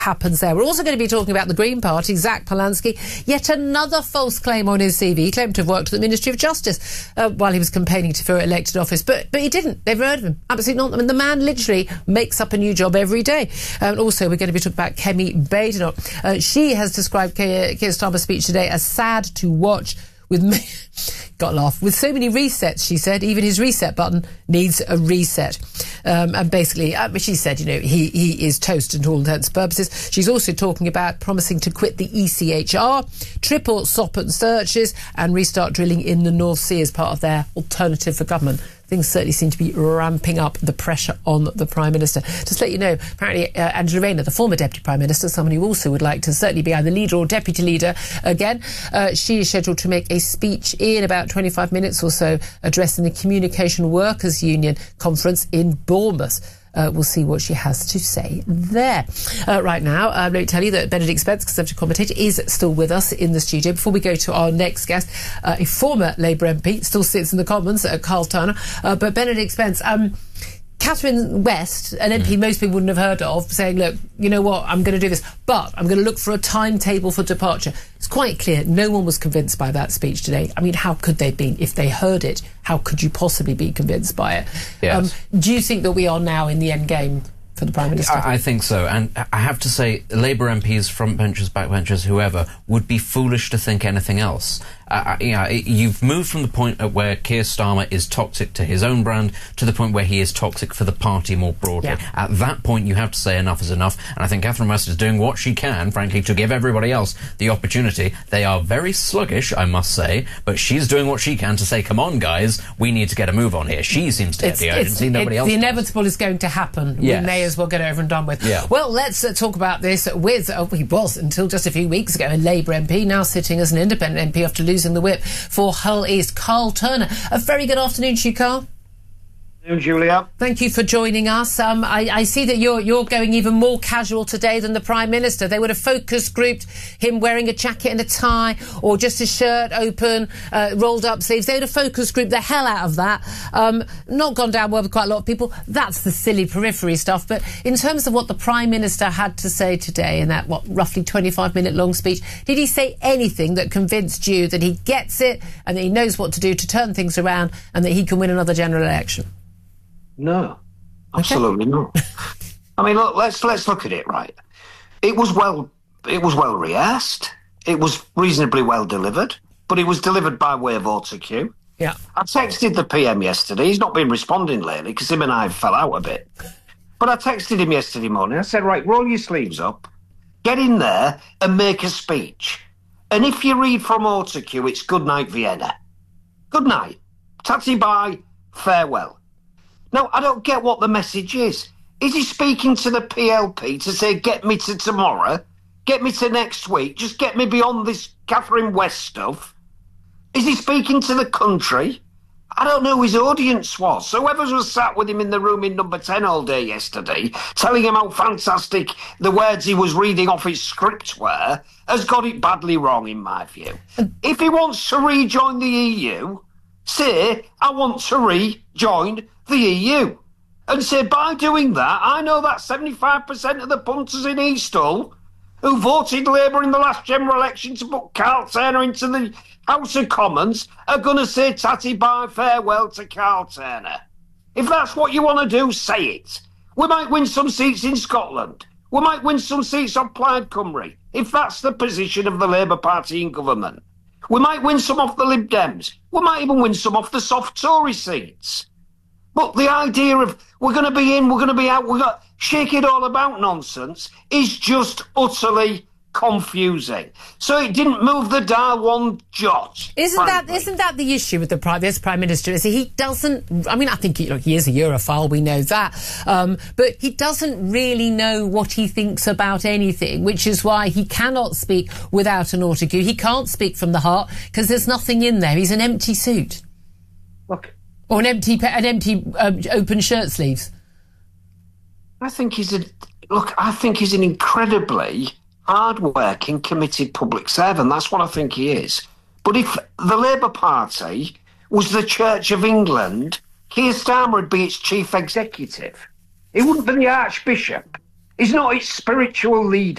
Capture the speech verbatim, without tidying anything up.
happens there. We're also going to be talking about the Green Party, Zach Polanski, yet another false claim on his C V. He claimed to have worked at the Ministry of Justice uh, while he was campaigning to for elected office, but but he didn't. They've heard of him. Absolutely not. I mean, the man literally makes up a new job every day. Um, also, we're going to be talking about Kemi Badenoch. Uh, she has described Keir, Keir Starmer's speech today as sad to watch. With me, got a laugh. With so many resets, she said, even his reset button needs a reset. Um, and basically, uh, she said, you know, he, he is toast to all intents and purposes. She's also talking about promising to quit the E C H R, triple stop and searches, and restart drilling in the North Sea as part of their alternative for government. Things certainly seem to be ramping up the pressure on the Prime Minister. Just to let you know, apparently uh, Angela Rayner, the former Deputy Prime Minister, someone who also would like to certainly be either leader or deputy leader again, uh, she is scheduled to make a speech in about twenty-five minutes or so addressing the Communication Workers Union conference in Bournemouth. Uh, we'll see what she has to say there. Uh, right now, uh, let me tell you that Benedict Spence, Conservative commentator, is still with us in the studio. Before we go to our next guest, uh, a former Labour M P, still sits in the Commons, uh, Carl Turner. Uh, but Benedict Spence, um, Catherine West, an M P mm. most people wouldn't have heard of, saying, look, you know what, I'm going to do this, but I'm going to look for a timetable for departure. It's quite clear no one was convinced by that speech today. I mean, how could they be? If they heard it, how could you possibly be convinced by it? Yes. Um, do you think that we are now in the end game for the Prime Minister? I, I think so, and I have to say, Labour M Ps, frontbenchers, backbenchers, whoever, would be foolish to think anything else. Uh, you know, you've moved from the point at where Keir Starmer is toxic to his own brand to the point where he is toxic for the party more broadly. Yeah. At that point, you have to say enough is enough, and I think Catherine West is doing what she can, frankly, to give everybody else the opportunity. They are very sluggish, I must say, but she's doing what she can to say, come on, guys, we need to get a move on here. She seems to it's, get the urgency, it's, nobody it's else The does. inevitable is going to happen. Yes. We may as well get it over and done with. Yeah. Well, let's uh, talk about this with, uh, he was until just a few weeks ago, a Labour M P, now sitting as an independent M P after losing the whip for Hull East, Carl Turner. A very good afternoon to you, Carl. Julia. Thank you for joining us. Um, I, I see that you're you're going even more casual today than the Prime Minister. They would have focus grouped him wearing a jacket and a tie, or just his shirt open, uh, rolled up sleeves. They would have focus grouped the hell out of that. Um, not gone down well with quite a lot of people. That's the silly periphery stuff. But in terms of what the Prime Minister had to say today in that, what, roughly twenty-five minute long speech, did he say anything that convinced you that he gets it and that he knows what to do to turn things around and that he can win another general election? No, absolutely okay. not. I mean, look, let's let's look at it, right? It was well, it was well rehearsed. It was reasonably well delivered, but it was delivered by way of autocue. Yeah. I texted the P M yesterday. He's not been responding lately because him and I fell out a bit. But I texted him yesterday morning. I said, right, roll your sleeves up, get in there and make a speech. And if you read from autocue, it's good night, Vienna. Good night. Tatty bye, farewell. Now, I don't get what the message is. Is he speaking to the P L P to say, get me to tomorrow, get me to next week, just get me beyond this Catherine West stuff? Is he speaking to the country? I don't know who his audience was. So whoever was sat with him in the room in number ten all day yesterday, telling him how fantastic the words he was reading off his script were, has got it badly wrong, in my view. If he wants to rejoin the E U, say, I want to rejoin the E U. And say, by doing that, I know that seventy-five percent of the punters in East Hull who voted Labour in the last general election to put Carl Turner into the House of Commons are going to say tatty bye farewell to Carl Turner. If that's what you want to do, say it. We might win some seats in Scotland. We might win some seats on Plaid Cymru, if that's the position of the Labour Party in government. We might win some off the Lib Dems. We might even win some off the soft Tory seats. But the idea of we're going to be in, we're going to be out, we're going to shake it all about nonsense is just utterly confusing. So it didn't move the dial one jot. Isn't frankly. that isn't that the issue with the Prime, this Prime Minister? Is he doesn't? I mean, I think he, look, he is a Europhile. We know that, um, but he doesn't really know what he thinks about anything, which is why he cannot speak without an autocue. He can't speak from the heart because there's nothing in there. He's an empty suit. Look. Or an empty, an empty um, open shirt sleeves. I think he's a look. I think he's an incredibly hard-working, committed public servant. That's what I think he is. But if the Labour Party was the Church of England, Keir Starmer would be its chief executive. He wouldn't be the Archbishop. He's not its spiritual leader.